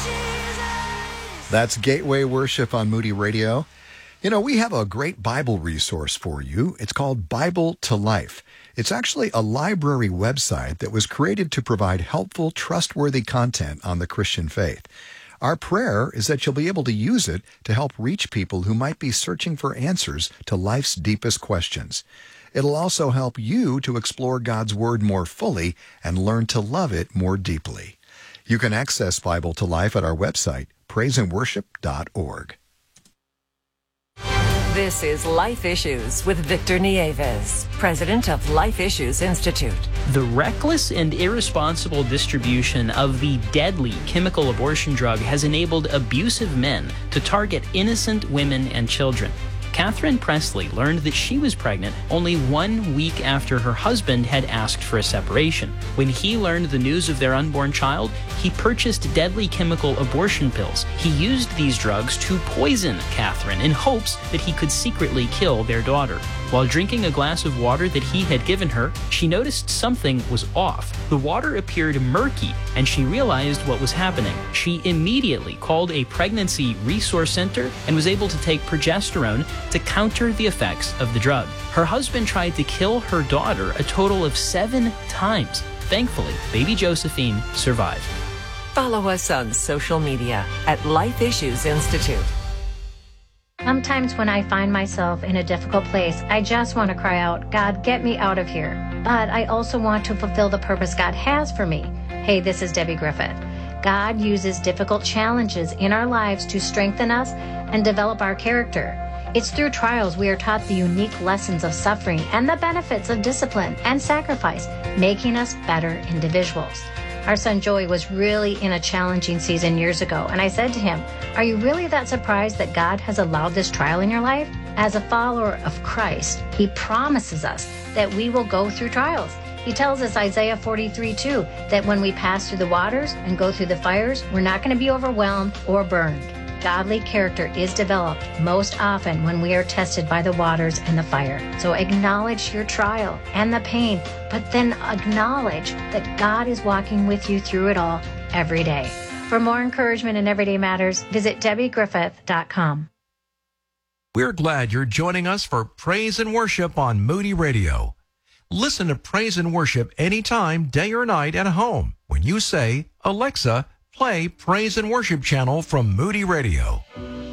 That's Gateway Worship on Moody Radio. You know, we have a great Bible resource for you. It's called Bible to Life. It's actually a library website that was created to provide helpful, trustworthy content on the Christian faith. Our prayer is that you'll be able to use it to help reach people who might be searching for answers to life's deepest questions. It'll also help you to explore God's Word more fully and learn to love it more deeply. You can access Bible to Life at our website, praiseandworship.org. This is Life Issues with Victor Nieves, president of Life Issues Institute. The reckless and irresponsible distribution of the deadly chemical abortion drug has enabled abusive men to target innocent women and children. Catherine Presley learned that she was pregnant only 1 week after her husband had asked for a separation. When he learned the news of their unborn child, he purchased deadly chemical abortion pills. He used these drugs to poison Catherine in hopes that he could secretly kill their daughter. While drinking a glass of water that he had given her, she noticed something was off. The water appeared murky, and she realized what was happening. She immediately called a pregnancy resource center and was able to take progesterone to counter the effects of the drug. Her husband tried to kill her daughter a total of 7 times. Thankfully, baby Josephine survived. Follow us on social media at Life Issues Institute. Sometimes when I find myself in a difficult place, I just want to cry out, God, get me out of here. But I also want to fulfill the purpose God has for me. Hey, this is Debbie Griffith. God uses difficult challenges in our lives to strengthen us and develop our character. It's through trials we are taught the unique lessons of suffering and the benefits of discipline and sacrifice, making us better individuals. Our son Joey was really in a challenging season years ago, and I said to him, are you really that surprised that God has allowed this trial in your life? As a follower of Christ, He promises us that we will go through trials. He tells us, Isaiah 43:2, that when we pass through the waters and go through the fires, we're not going to be overwhelmed or burned. Godly character is developed most often when we are tested by the waters and the fire. So acknowledge your trial and the pain, but then acknowledge that God is walking with you through it all every day. For more encouragement in everyday matters, visit DebbieGriffith.com. We're glad you're joining us for Praise and Worship on Moody Radio. Listen to Praise and Worship anytime, day or night, at home when you say, Alexa, play Praise and Worship channel from Moody Radio.